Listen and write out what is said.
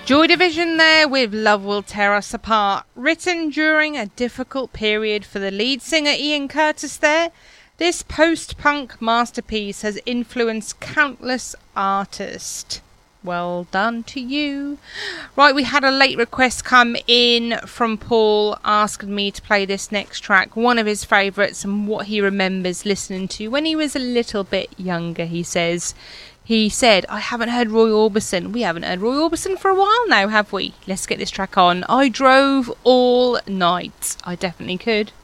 Joy Division there with Love Will Tear Us Apart, written during a difficult period for the lead singer Ian Curtis there. This post-punk masterpiece has influenced countless artists. Well done to you. Right, we had a late request come in from Paul asking me to play this next track, one of his favourites and what he remembers listening to when he was a little bit younger, he says. He said, I haven't heard Roy Orbison. We haven't heard Roy Orbison for a while now, have we? Let's get this track on. I drove all night. I definitely could.